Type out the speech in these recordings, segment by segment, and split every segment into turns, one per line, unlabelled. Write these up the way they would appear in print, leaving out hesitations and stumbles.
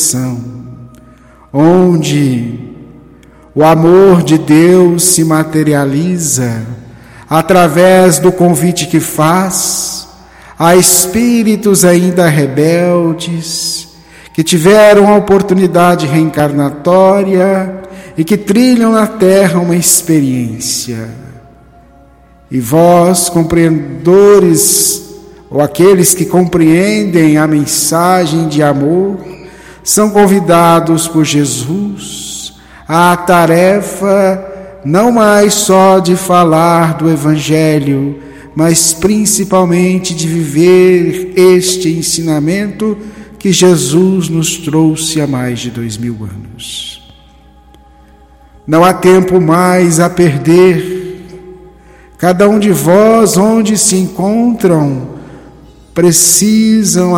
proteção, onde o amor de Deus se materializa através do convite que faz a espíritos ainda rebeldes, que tiveram a oportunidade reencarnatória e que trilham na terra uma experiência. E vós, compreendedores, ou aqueles que compreendem a mensagem de amor, são convidados por Jesus à tarefa não mais só de falar do Evangelho, mas principalmente de viver este ensinamento que Jesus nos trouxe há mais de 2000 anos. Não há tempo mais a perder. Cada um de vós, onde se encontram, precisam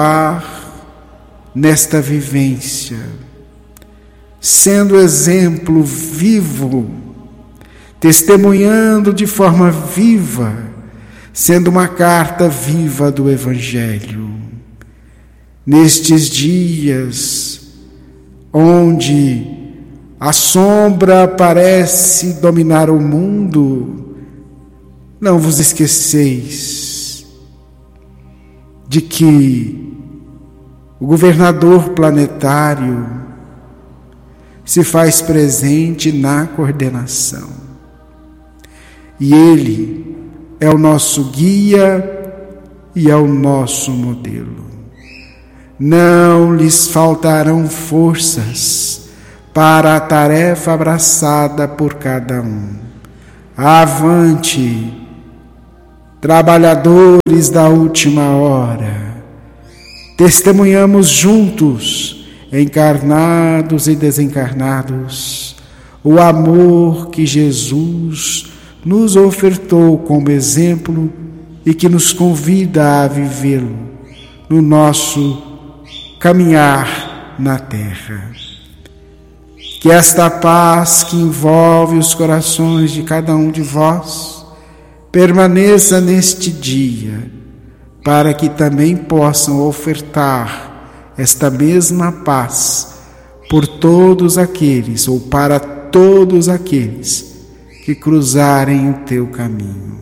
atuar nesta vivência, sendo exemplo vivo, testemunhando de forma viva, sendo uma carta viva do Evangelho. Nestes dias, onde a sombra parece dominar o mundo, não vos esqueceis de que o governador planetário se faz presente na coordenação. E ele é o nosso guia e é o nosso modelo. Não lhes faltarão forças para a tarefa abraçada por cada um. Avante, trabalhadores da última hora, testemunhamos juntos, encarnados e desencarnados, o amor que Jesus nos ofertou como exemplo e que nos convida a vivê-lo no nosso caminhar na terra. Que esta paz que envolve os corações de cada um de vós permaneça neste dia, para que também possam ofertar esta mesma paz por todos aqueles, ou para todos aqueles que cruzarem o teu caminho.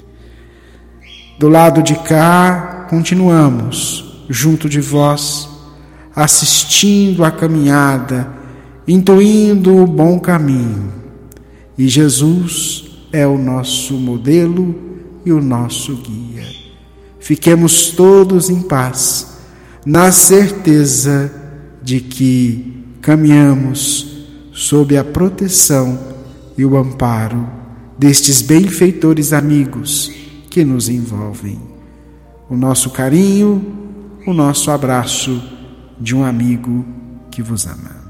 Do lado de cá, continuamos junto de vós, assistindo a caminhada, intuindo o bom caminho. E Jesus é o nosso modelo e o nosso guia. Fiquemos todos em paz, na certeza de que caminhamos sob a proteção e o amparo destes benfeitores amigos que nos envolvem. O nosso carinho, o nosso abraço de um amigo que vos ama.